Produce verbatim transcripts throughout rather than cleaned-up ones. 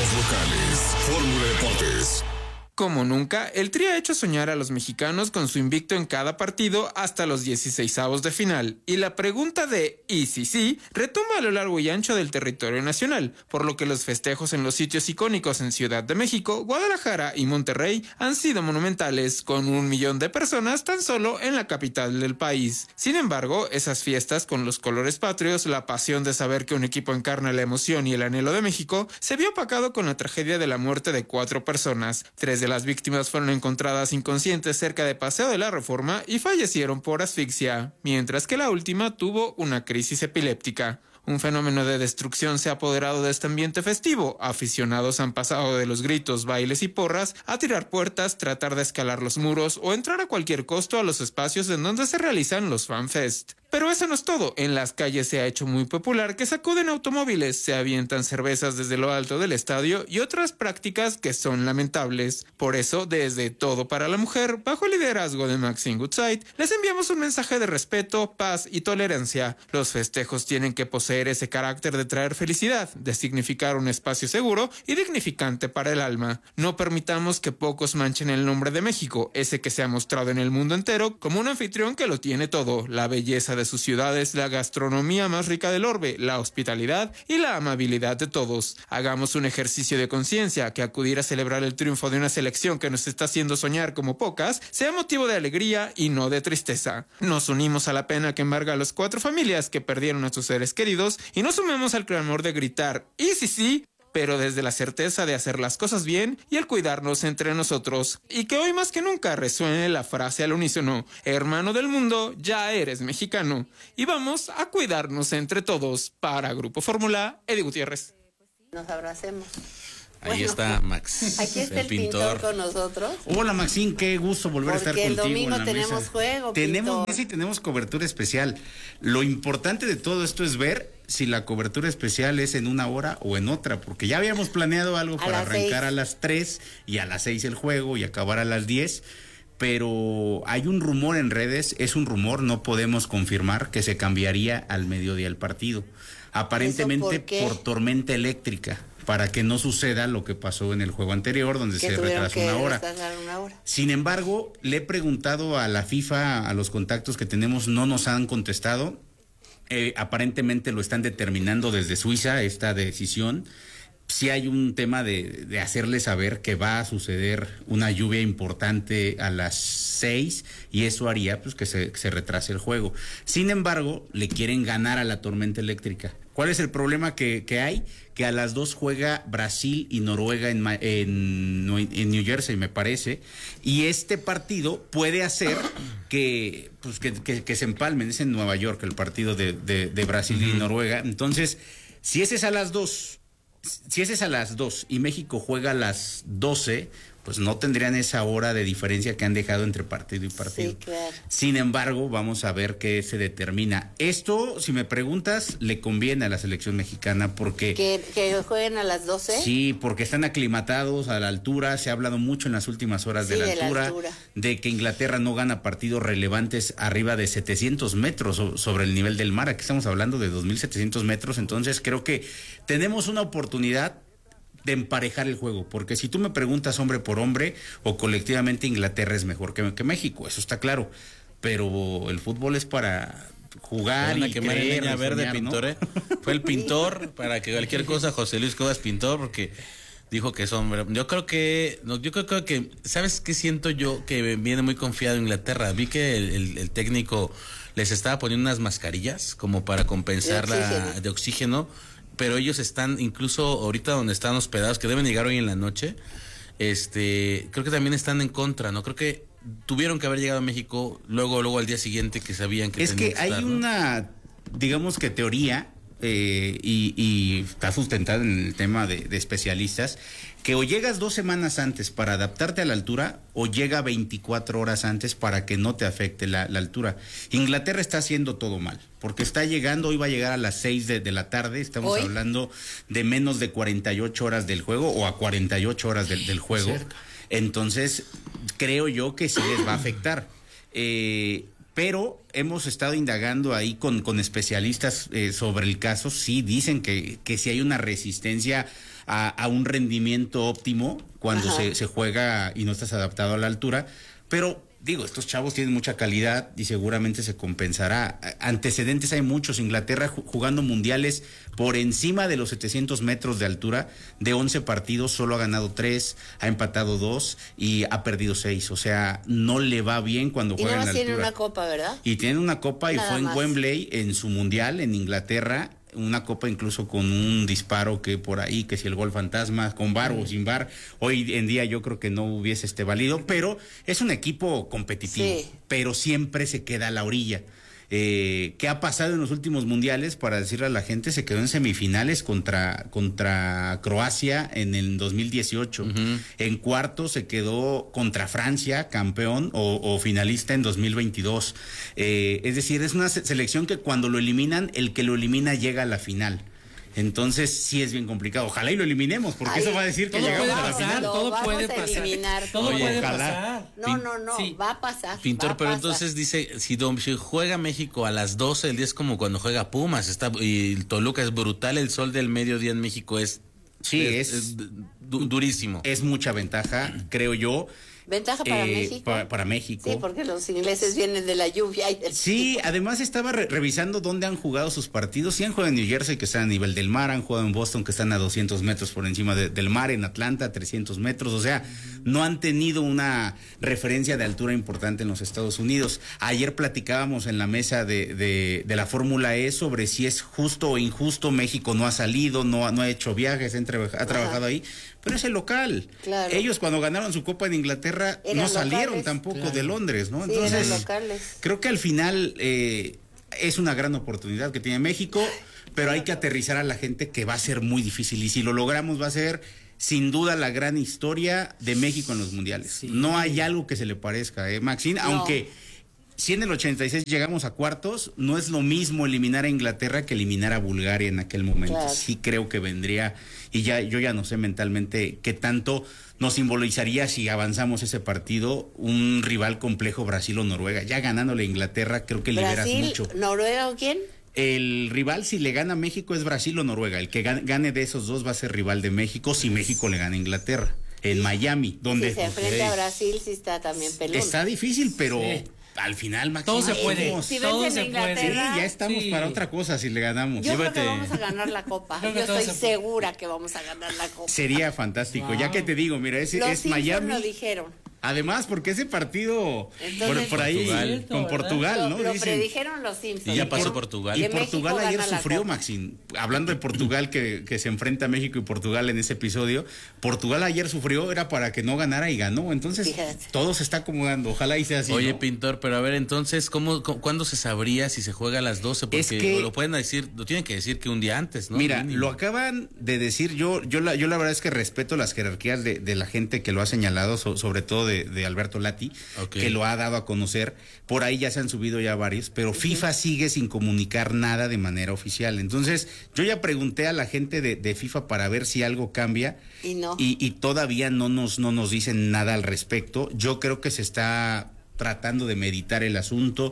Notas locales. Fórmula Deportes. Como nunca, el Tri ha hecho soñar a los mexicanos con su invicto en cada partido hasta los dieciseisavos de final. Y la pregunta de ¿y si sí? Retumba a lo largo y ancho del territorio nacional, por lo que los festejos en los sitios icónicos en Ciudad de México, Guadalajara y Monterrey han sido monumentales, con un millón de personas tan solo en la capital del país. Sin embargo, esas fiestas con los colores patrios, la pasión de saber que un equipo encarna la emoción y el anhelo de México, se vio opacado con la tragedia de la muerte de cuatro personas. Tres de las víctimas fueron encontradas inconscientes cerca de Paseo de la Reforma y fallecieron por asfixia, mientras que la última tuvo una crisis epiléptica. Un fenómeno de destrucción se ha apoderado de este ambiente festivo. Aficionados han pasado de los gritos, bailes y porras a tirar puertas, tratar de escalar los muros o entrar a cualquier costo a los espacios en donde se realizan los fanfest. Pero eso no es todo. En las calles se ha hecho muy popular que sacuden automóviles, se avientan cervezas desde lo alto del estadio y otras prácticas que son lamentables. Por eso, desde Todo para la Mujer, bajo el liderazgo de Maxine Goodside, les enviamos un mensaje de respeto, paz y tolerancia. Los festejos tienen que poseer ese carácter de traer felicidad, de significar un espacio seguro y dignificante para el alma. No permitamos que pocos manchen el nombre de México, ese que se ha mostrado en el mundo entero como un anfitrión que lo tiene todo: la belleza de sus ciudades, la gastronomía más rica del orbe, la hospitalidad y la amabilidad de todos. Hagamos un ejercicio de conciencia, que acudir a celebrar el triunfo de una selección que nos está haciendo soñar como pocas sea motivo de alegría y no de tristeza. Nos unimos a la pena que embarga a las cuatro familias que perdieron a sus seres queridos y nos sumemos al clamor de gritar "y sí sí", pero desde la certeza de hacer las cosas bien y el cuidarnos entre nosotros. Y que hoy más que nunca resuene la frase al unísono: hermano del mundo, ya eres mexicano. Y vamos a cuidarnos entre todos. Para Grupo Fórmula, Eddie Gutiérrez. Nos abracemos. Ahí Bueno, está Max. Aquí está el, el pintor. pintor con nosotros. Hola Maxine, qué gusto volver Porque a estar el contigo domingo en la tenemos mesa. juego, Tenemos mesa y tenemos cobertura especial. Lo importante de todo esto es ver si la cobertura especial es en una hora o en otra, porque ya habíamos planeado algo a para arrancar seis. a las tres y a las seis el juego y acabar a las diez. Pero hay un rumor en redes, es un rumor, no podemos confirmar que se cambiaría al mediodía el partido. Aparentemente por, por tormenta eléctrica, para que no suceda lo que pasó en el juego anterior, donde que se retrasó una hora. una hora. Sin embargo, le he preguntado a la FIFA, a los contactos que tenemos, no nos han contestado. Eh, aparentemente lo están determinando desde Suiza, esta decisión. Sí hay un tema de, de hacerle saber que va a suceder una lluvia importante a las seis y eso haría pues que se, que se retrase el juego. Sin embargo, le quieren ganar a la tormenta eléctrica. ¿Cuál es el problema que, que hay? Que a las dos juega Brasil y Noruega en, en, en New Jersey, me parece, y este partido puede hacer que, pues, que, que, que se empalmen. Es en Nueva York el partido de, de, de Brasil uh-huh. y Noruega. Entonces, si ese es a las dos... Si ese es a las dos y México juega a las doce, pues no tendrían esa hora de diferencia que han dejado entre partido y partido. Sí, claro. Sin embargo, vamos a ver qué se determina. Esto, si me preguntas, le conviene a la selección mexicana porque... ¿Que, que jueguen a las doce? Sí, porque están aclimatados a la altura. Se ha hablado mucho en las últimas horas sí, de, la, de altura, la altura, de que Inglaterra no gana partidos relevantes arriba de setecientos metros sobre el nivel del mar. Aquí estamos hablando de dos mil setecientos metros. Entonces creo que tenemos una oportunidad de emparejar el juego, porque si tú me preguntas hombre por hombre o colectivamente, Inglaterra es mejor que, que México, eso está claro, pero el fútbol es para jugar y que creer, leña verde, soñar, pintor, ¿no? ¿eh? Fue el pintor, para que cualquier cosa, José Luis Cobas pintor, porque dijo que es hombre. Yo creo que, no, yo creo que, ¿sabes qué siento yo? Que viene muy confiado Inglaterra. Vi que el, el, el técnico les estaba poniendo unas mascarillas como para compensar de la oxígeno. de oxígeno, pero ellos están, incluso ahorita donde están hospedados, que deben llegar hoy en la noche, este, creo que también están en contra, ¿no? Creo que tuvieron que haber llegado a México luego, luego al día siguiente que sabían que es tenían que, que hay estar, ¿no? una, digamos que teoría, eh, y, y está sustentada en el tema de, de especialistas, que o llegas dos semanas antes para adaptarte a la altura o llega veinticuatro horas antes para que no te afecte la, la altura. Inglaterra está haciendo todo mal, porque está llegando, hoy va a llegar a las seis de, de la tarde, estamos ¿Hoy? hablando de menos de cuarenta y ocho horas del juego o a cuarenta y ocho horas del, del juego. Cerca. Entonces, creo yo que sí les va a afectar. Eh, pero hemos estado indagando ahí con, con especialistas eh, sobre el caso. Sí dicen que, que sí hay una resistencia a, a un rendimiento óptimo cuando se, se juega y no estás adaptado a la altura, pero digo, estos chavos tienen mucha calidad y seguramente se compensará. Antecedentes hay muchos. Inglaterra jugando mundiales por encima de los setecientos metros de altura, de once partidos solo ha ganado tres, ha empatado dos y ha perdido seis. O sea, no le va bien cuando y juega en la altura. Y altura. tiene una copa, ¿verdad? Y tiene una copa Nada y fue en más. Wembley en su mundial en Inglaterra. Una copa incluso con un disparo que por ahí, que si el gol fantasma, con bar o sin bar, hoy en día yo creo que no hubiese este valido, pero es un equipo competitivo, sí. pero siempre se queda a la orilla. Eh, ¿Qué ha pasado en los últimos mundiales? Para decirle a la gente, se quedó en semifinales contra, contra Croacia en el dos mil dieciocho. Uh-huh. En cuartos se quedó contra Francia, campeón o, o finalista en dos mil veintidós. Eh, es decir, es una selección que cuando lo eliminan, el que lo elimina llega a la final. Entonces sí es bien complicado. Ojalá y lo eliminemos, porque Ay, eso va a decir que llegamos a la pasar, final. Todo puede pasar. Eliminar. Todo Oye, puede ojalá. pasar. No, no, no, sí. va a pasar. Pintor, va a pero pasar. entonces dice, si, si juega México a las doce del día es como cuando juega Pumas, está y Toluca es brutal, el sol del mediodía en México es, sí, es, es, es du, durísimo. Es mucha ventaja, creo yo. ¿Ventaja para eh, México? Para, para México. Sí, porque los ingleses vienen de la lluvia y del Sí, frío. además estaba re revisando dónde han jugado sus partidos. Sí han jugado en New Jersey, que están a nivel del mar, han jugado en Boston, que están a doscientos metros por encima de, del mar, en Atlanta, trescientos metros. O sea, no han tenido una referencia de altura importante en los Estados Unidos. Ayer platicábamos en la mesa de, de, de la Fórmula E sobre si es justo o injusto. México no ha salido, no, no ha hecho viajes, ha, ha trabajado Ajá. ahí. Pero es el local. Claro. Ellos cuando ganaron su Copa en Inglaterra eran no salieron locales. tampoco claro. de Londres, ¿no? Sí, Entonces, eran locales. Creo que al final eh, es una gran oportunidad que tiene México, pero hay que aterrizar a la gente que va a ser muy difícil. Y si lo logramos va a ser sin duda la gran historia de México en los mundiales. Sí. No hay algo que se le parezca, ¿eh, Maxine? No. Aunque si en el ochenta y seis llegamos a cuartos, no es lo mismo eliminar a Inglaterra que eliminar a Bulgaria en aquel momento. Claro. Sí creo que vendría, y ya yo ya no sé mentalmente qué tanto nos simbolizaría si avanzamos ese partido, un rival complejo Brasil o Noruega. Ya ganándole a Inglaterra creo que liberas Brasil, mucho. ¿Noruega o quién? El rival, si le gana a México, es Brasil o Noruega. El que gane de esos dos va a ser rival de México si México le gana a Inglaterra. En Miami, donde... Si se enfrenta a Brasil, sí está también pelón. Está difícil, pero... Sí. Al final, Maxine, todo se puede. Si todo se puede. Sí, ya estamos sí. para otra cosa si le ganamos. Yo Llévate. creo que vamos a ganar la copa. Yo estoy segura que vamos a ganar la copa. Sería fantástico. Wow. Ya que te digo, mira, es, Los es Miami. lo dijeron. Además, porque ese partido Entonces, por, por ahí Portugal, con ¿verdad? Portugal, ¿no? Lo, lo Dicen, predijeron los Simpsons. Y ya pasó por- Portugal. Y Que Portugal México ayer gana la sufrió, Copa. Maxine. Hablando de Portugal que, que se enfrenta a México y Portugal en ese episodio, Portugal ayer sufrió, era para que no ganara y ganó. Entonces, Fíjate. todo se está acomodando. Ojalá y sea así. Oye, ¿no? Pintor, pero a ver, entonces, ¿cómo, cómo- ¿cuándo se sabría si se juega a las doce? Porque Es que- lo pueden decir, lo tienen que decir que un día antes, ¿no? Mira, Mínimo. lo acaban de decir, yo yo la, yo la verdad es que respeto las jerarquías de, de la gente que lo ha señalado, so- sobre todo de, de Alberto Lati, Ok. que lo ha dado a conocer. Por ahí ya se han subido ya varios, pero FIFA sigue sin comunicar nada de manera oficial. Entonces, yo ya pregunté a la gente de, de FIFA para ver si algo cambia Y no. y, y todavía no nos, no nos dicen nada al respecto. Yo creo que se está tratando de meditar el asunto,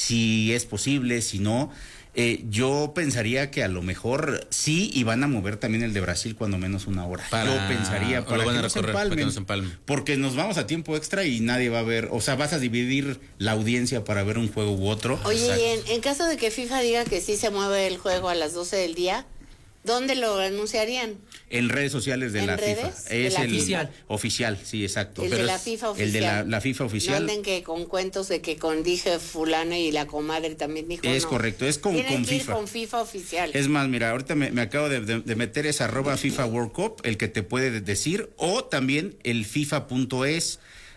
si es posible, si no. Eh, yo pensaría que a lo mejor sí, y van a mover también el de Brasil cuando menos una hora. Para- yo pensaría o para lo van que, a no se recorrer, para que empalmen, no se empalmen. porque nos vamos a tiempo extra y nadie va a ver, o sea, vas a dividir la audiencia para ver un juego u otro. Oye, y en, en caso de que FIFA diga que sí se mueve el juego a las doce del día, ¿dónde lo anunciarían? En redes sociales de ¿En la redes? FIFA. De Es la el oficial. oficial, sí, exacto. El Pero de la es FIFA oficial. El de la, la FIFA No oficial. anden que con cuentos de que con dije fulano y la comadre también dijo Es no. correcto, es con- Tienen con que ir FIFA. con FIFA oficial. Es más, mira, ahorita me, me acabo de, de- de meter ese arroba FIFA World Cup, el que te puede decir, o también el FIFA punto es,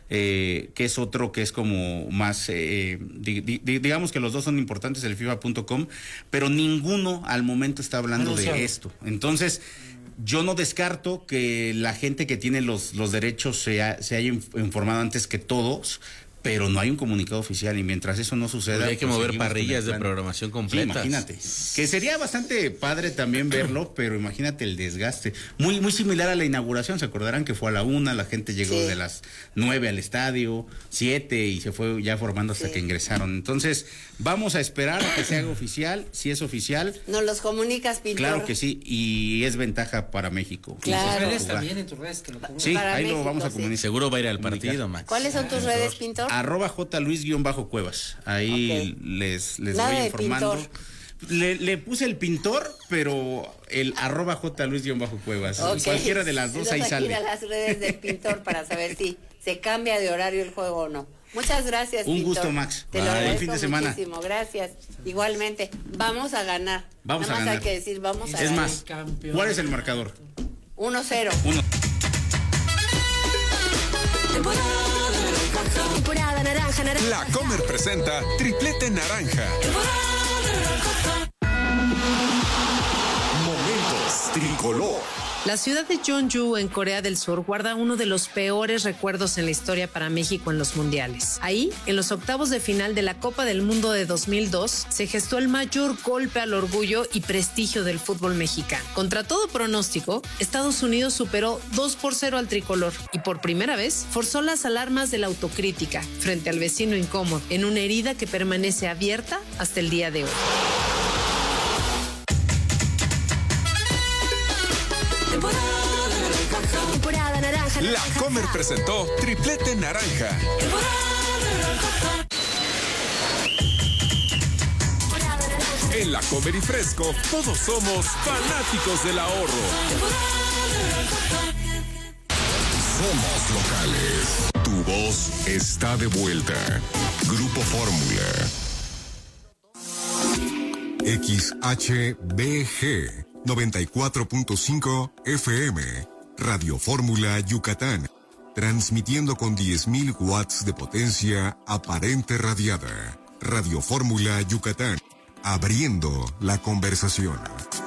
eh, que es otro que es como más, eh, di- di- digamos que los dos son importantes, el FIFA punto com, pero ninguno al momento está hablando Anunciado. de esto. Entonces, yo no descarto que la gente que tiene los, los derechos se, ha- se haya inf- informado antes que todos, pero no hay un comunicado oficial y mientras eso no suceda... Pues hay que pues mover seguimos parrillas con el de plan. programación Sí, completa. imagínate. Que sería bastante padre también verlo, pero imagínate el desgaste. Muy, muy similar a la inauguración, se acordarán que fue a la una, la gente llegó Sí. de las nueve al estadio, siete y se fue ya formando hasta Sí. que ingresaron. Entonces, vamos a esperar a que se haga oficial, si es oficial... ¿Nos los comunicas, Pintor? Claro que sí, y es ventaja para México. Claro. En tus redes Jugar. también, en tus redes que lo pongan. Sí, Para ahí México, lo vamos a sí. comunicar. Seguro va a ir al Comunicar. partido, Max. ¿Cuáles son tus redes, Pintor? Arroba J Luis guión bajo Cuevas. Ahí Ok. les, les Nada voy de informando. pintor. Le, le puse el pintor, pero el arroba J Luis guión bajo Cuevas. Ok. Cualquiera de las dos ahí Entonces, hay que sale. ir a las redes del Pintor para saber si se cambia de horario el juego o no. Muchas gracias, Un Pintor. gusto, Max. Te lo Bye. agradezco Buen fin de semana. muchísimo. Gracias. Igualmente. Vamos a ganar. Vamos Nada a más ganar. hay que decir, vamos a Es ganar. más, Campeón. ¿cuál es el marcador? uno cero. Uno. Temporada naranja, naranja. La Comer presenta Triplete Naranja. Momentos tricolor. La ciudad de Jeonju, en Corea del Sur, guarda uno de los peores recuerdos en la historia para México en los mundiales. Ahí, en los octavos de final de la Copa del Mundo de dos mil dos, se gestó el mayor golpe al orgullo y prestigio del fútbol mexicano. Contra todo pronóstico, Estados Unidos superó dos por cero al tricolor y por primera vez forzó las alarmas de la autocrítica frente al vecino incómodo, en una herida que permanece abierta hasta el día de hoy. Temporada naranja, La naranja. Comer presentó Triplete Naranja. En La Comer y Fresco, todos somos fanáticos del ahorro. Somos locales. Tu voz está de vuelta. Grupo Fórmula. X H B G noventa y cuatro punto cinco F M. Radio Fórmula Yucatán. Transmitiendo con diez mil watts de potencia aparente radiada. Radio Fórmula Yucatán. Abriendo la conversación.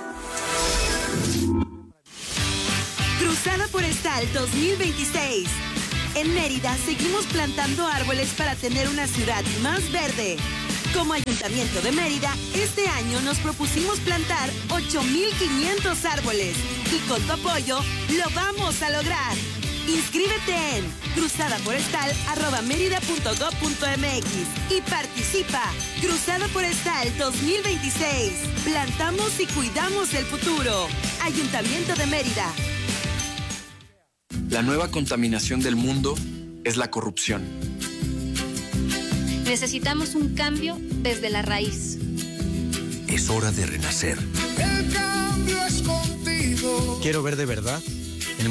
Cruzada Forestal dos mil veintiséis. En Mérida seguimos plantando árboles para tener una ciudad más verde. Como Ayuntamiento de Mérida, este año nos propusimos plantar ocho mil quinientos árboles y con tu apoyo lo vamos a lograr. Inscríbete en cruzadaforestal arroba mérida punto gob punto mx y participa. Cruzada Forestal dos mil veintiséis. Plantamos y cuidamos el futuro. Ayuntamiento de Mérida. La nueva contaminación del mundo es la corrupción. Necesitamos un cambio desde la raíz. Es hora de renacer. El cambio es contigo. Quiero ver de verdad